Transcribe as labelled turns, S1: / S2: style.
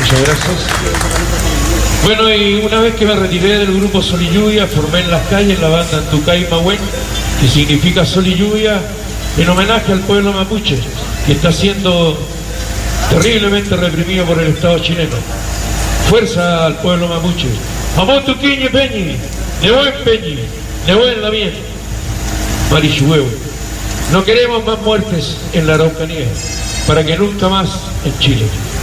S1: Muchas gracias. Bueno, y una vez que me retiré del grupo Sol y Lluvia, formé en las calles la banda Antucay Mahuen, que significa Sol y Lluvia, en homenaje al pueblo mapuche, que está siendo terriblemente reprimido por el Estado chileno. Fuerza al pueblo mapuche. Amón tuquiñe peñi, de buen peñi, de buen la bien. Marichuhuevo. No queremos más muertes en la Araucanía, para que nunca más en Chile.